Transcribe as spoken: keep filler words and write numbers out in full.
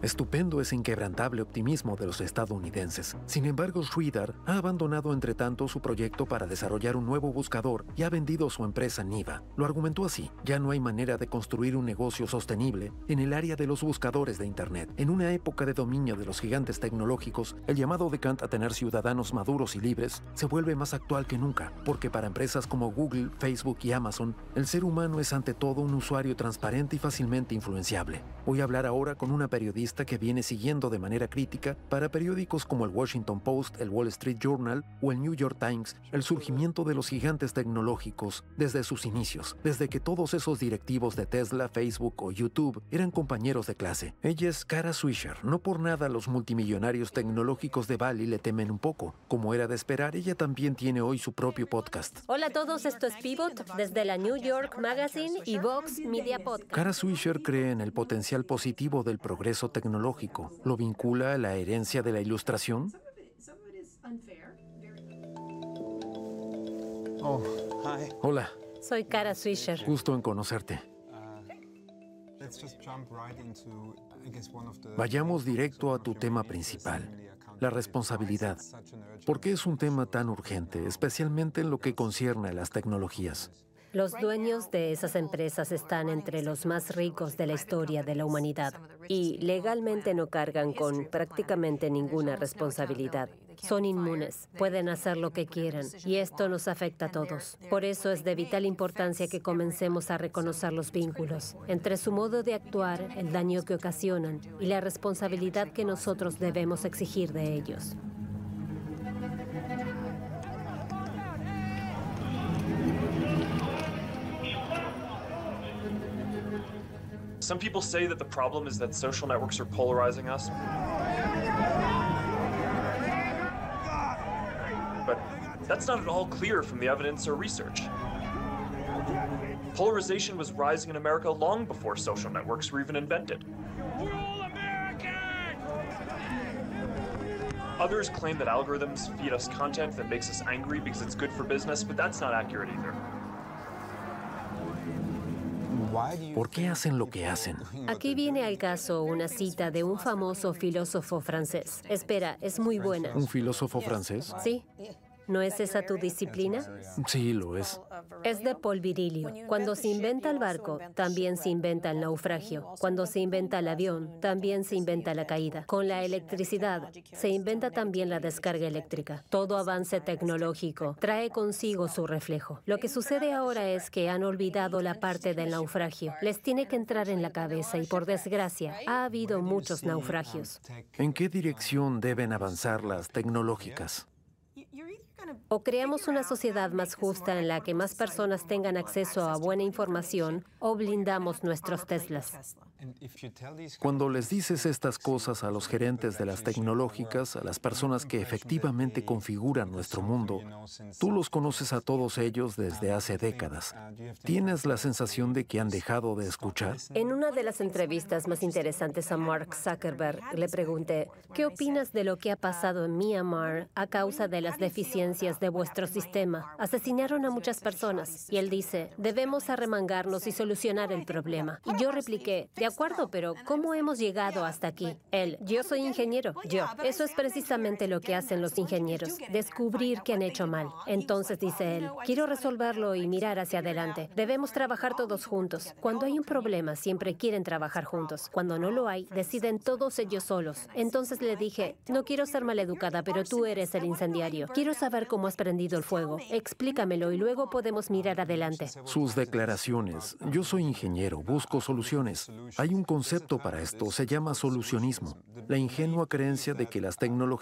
Estupendo ese inquebrantable optimismo de los estadounidenses. Sin embargo, Sridhar ha abandonado entre tanto su proyecto para desarrollar un nuevo buscador y ha vendido su empresa Niva. Lo argumentó así: ya no hay manera de construir un negocio sostenible en el área de los buscadores de Internet. En una época de dominio de los gigantes tecnológicos, el llamado de Kant a tener ciudadanos maduros y libres se vuelve más actual que nunca, porque para empresas como Google, Facebook y Amazon, el ser humano es ante todo un usuario transparente y fácilmente influenciable. Voy a hablar ahora con una periodista que viene siguiendo de manera crítica para periódicos como el Washington Post, el Wall Street Journal o el New York Times el surgimiento de los gigantes tecnológicos desde sus inicios, desde que todos esos directivos de Tesla, Facebook o YouTube eran compañeros de clase. Ella es Kara Swisher. No por nada los multimillonarios tecnológicos de Bali le temen un poco. Como era de esperar, ella también tiene hoy su propio podcast. Hola a todos, esto es Pivot desde la New York Magazine y Vox Media Podcast. Kara Swisher cree en el potencial positivo del progreso tecnológico. ¿Lo vincula a la herencia de la Ilustración? Oh, hi. Hola. Soy Kara Swisher. Gusto en conocerte. Vayamos directo a tu tema principal, la responsabilidad. ¿Por qué es un tema tan urgente, especialmente en lo que concierne a las tecnologías? Los dueños de esas empresas están entre los más ricos de la historia de la humanidad y legalmente no cargan con prácticamente ninguna responsabilidad. Son inmunes, pueden hacer lo que quieran y esto nos afecta a todos. Por eso es de vital importancia que comencemos a reconocer los vínculos entre su modo de actuar, el daño que ocasionan y la responsabilidad que nosotros debemos exigir de ellos. Some people say that the problem is that social networks are polarizing us. But that's not at all clear from the evidence or research. Polarization was rising in America long before social networks were even invented. We're all American! Others claim that algorithms feed us content that makes us angry because it's good for business, but that's not accurate either. ¿Por qué hacen lo que hacen? Aquí viene al caso una cita de un famoso filósofo francés. Espera, es muy buena. ¿Un filósofo francés? Sí. ¿No es esa tu disciplina? Sí, lo es. Es de Paul Virilio. Cuando se inventa el barco, también se inventa el naufragio. Cuando se inventa el avión, también se inventa la caída. Con la electricidad, se inventa también la descarga eléctrica. Todo avance tecnológico trae consigo su reflejo. Lo que sucede ahora es que han olvidado la parte del naufragio. Les tiene que entrar en la cabeza y, por desgracia, ha habido muchos naufragios. ¿En qué dirección deben avanzar las tecnológicas? O creamos una sociedad más justa en la que más personas tengan acceso a buena información, o blindamos nuestros Teslas. Cuando les dices estas cosas a los gerentes de las tecnológicas, a las personas que efectivamente configuran nuestro mundo, tú los conoces a todos ellos desde hace décadas. ¿Tienes la sensación de que han dejado de escuchar? En una de las entrevistas más interesantes a Mark Zuckerberg, le pregunté, ¿qué opinas de lo que ha pasado en Myanmar a causa de las deficiencias de vuestro sistema? Asesinaron a muchas personas. Y él dice, debemos arremangarnos y solucionar el problema. Y yo repliqué, de acuerdo, pero ¿cómo hemos llegado hasta aquí? Él, yo soy ingeniero. Yo, eso es precisamente lo que hacen los ingenieros, descubrir que han hecho mal. Entonces dice él, quiero resolverlo y mirar hacia adelante. Debemos trabajar todos juntos. Cuando hay un problema, siempre quieren trabajar juntos. Cuando no lo hay, deciden todos ellos solos. Entonces le dije, no quiero ser maleducada, pero tú eres el incendiario. Quiero saber cómo has prendido el fuego. Explícamelo y luego podemos mirar adelante. Sus declaraciones. Yo soy ingeniero, busco soluciones. Hay un concepto para esto, se llama solucionismo. La ingenua creencia de que las tecnologías